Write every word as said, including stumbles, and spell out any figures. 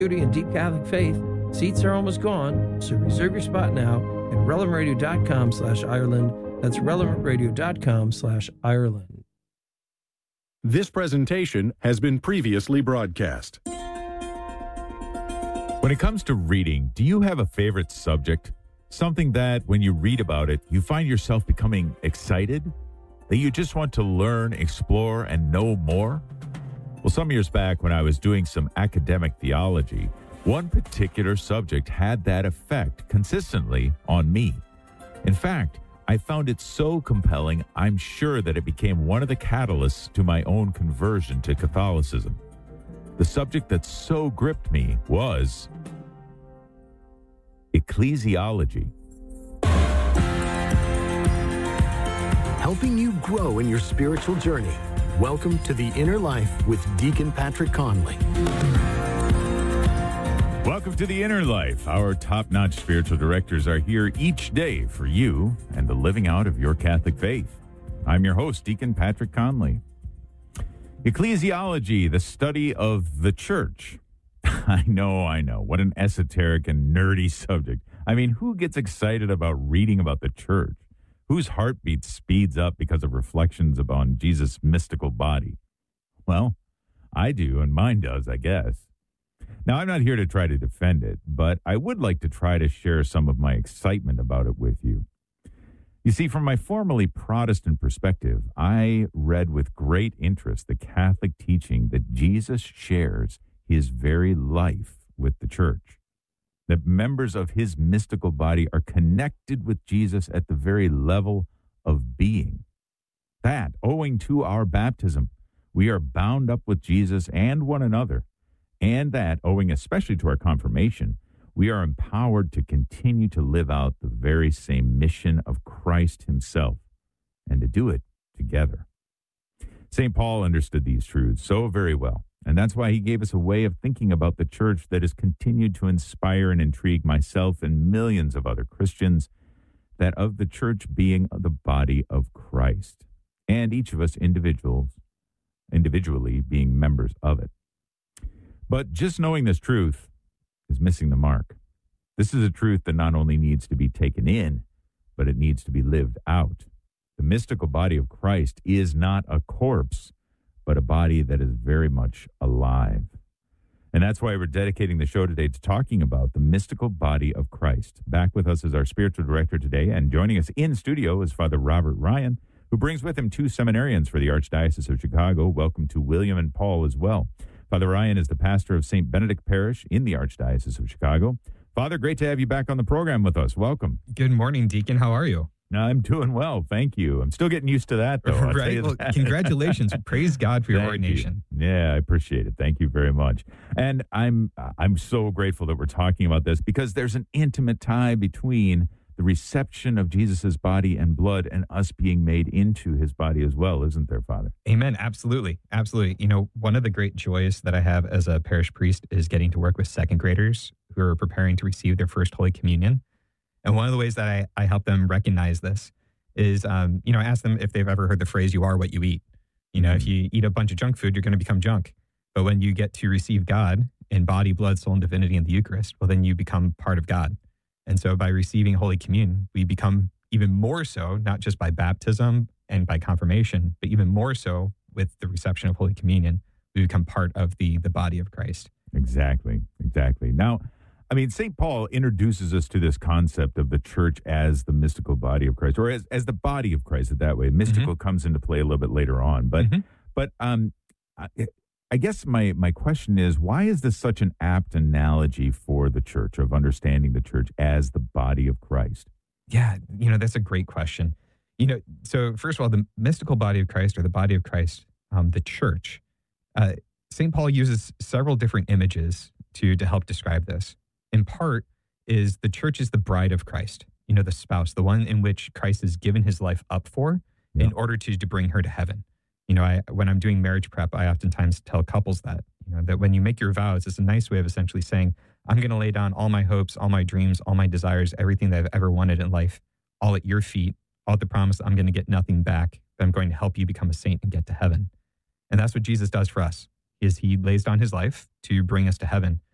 beauty and deep Catholic faith. Seats are almost gone, so reserve your spot now at relevantradio.com slash Ireland. That's relevantradio.com slash Ireland. This presentation has been previously broadcast. When it comes to reading, do you have a favorite subject? Something that, when you read about it, you find yourself becoming excited? That you just want to learn, explore, and know more? Well, some years back when I was doing some academic theology, one particular subject had that effect consistently on me. In fact, I found it so compelling, I'm sure that it became one of the catalysts to my own conversion to Catholicism. The subject that so gripped me was ecclesiology. Helping you grow in your spiritual journey. Welcome to The Inner Life with Deacon Patrick Conley. Welcome to The Inner Life. Our top-notch spiritual directors are here each day for you and the living out of your Catholic faith. I'm your host, Deacon Patrick Conley. Ecclesiology, the study of the church. I know, I know. What an esoteric and nerdy subject. I mean, who gets excited about reading about the church? Whose heartbeat speeds up because of reflections upon Jesus' mystical body? Well, I do, and mine does, I guess. Now, I'm not here to try to defend it, but I would like to try to share some of my excitement about it with you. You see, from my formerly Protestant perspective, I read with great interest the Catholic teaching that Jesus shares his very life with the church, that members of his mystical body are connected with Jesus at the very level of being. That, owing to our baptism, we are bound up with Jesus and one another, and that, owing especially to our confirmation, we are empowered to continue to live out the very same mission of Christ himself, and to do it together. Saint Paul understood these truths so very well, and that's why he gave us a way of thinking about the church that has continued to inspire and intrigue myself and millions of other Christians, that of the church being the body of Christ, and each of us individuals, individually being members of it. But just knowing this truth is missing the mark. This is a truth that not only needs to be taken in, but it needs to be lived out. The mystical body of Christ is not a corpse, but a body that is very much alive. And that's why we're dedicating the show today to talking about the mystical body of Christ. Back with us is our spiritual director today, and joining us in studio is Father Robert Ryan, who brings with him two seminarians for the Archdiocese of Chicago. Welcome to William and Paul as well. Father Ryan is the pastor of Saint Benedict Parish in the Archdiocese of Chicago. Father, great to have you back on the program with us. Welcome. Good morning, Deacon. How are you? I'm doing well, thank you. I'm still getting used to that, though. I'll right. Well, that. Congratulations. Praise God for your Thank ordination. You. Yeah, I appreciate it. Thank you very much. And I'm I'm so grateful that we're talking about this, because there's an intimate tie between the reception of Jesus's body and blood and us being made into his body as well, isn't there, Father? Amen. Absolutely. Absolutely. You know, one of the great joys that I have as a parish priest is getting to work with second graders who are preparing to receive their first Holy Communion. And one of the ways that I, I help them recognize this is, um, you know, I ask them if they've ever heard the phrase, you are what you eat. You know, mm-hmm. if you eat a bunch of junk food, you're going to become junk. But when you get to receive God in body, blood, soul, and divinity in the Eucharist, well, then you become part of God. And so by receiving Holy Communion, we become even more so, not just by baptism and by confirmation, but even more so with the reception of Holy Communion, we become part of the, the body of Christ. Exactly, exactly. Now, I mean, Saint Paul introduces us to this concept of the church as the mystical body of Christ, or as, as the body of Christ that way. Mystical mm-hmm. comes into play a little bit later on. But mm-hmm. but um, I, I guess my, my question is, why is this such an apt analogy for the church, of understanding the church as the body of Christ? Yeah, you know, that's a great question. You know, so first of all, the mystical body of Christ, or the body of Christ, um, the church, uh, Saint Paul uses several different images to to help describe this. In part, is the church is the bride of Christ, you know, the spouse, the one in which Christ has given his life up for yeah. in order to, to bring her to heaven. You know, I, when I'm doing marriage prep, I oftentimes tell couples that, you know, that when you make your vows, it's a nice way of essentially saying, I'm going to lay down all my hopes, all my dreams, all my desires, everything that I've ever wanted in life, all at your feet, all at the promise that I'm going to get nothing back, but I'm going to help you become a saint and get to heaven. And that's what Jesus does for us, is he lays down his life to bring us to heaven.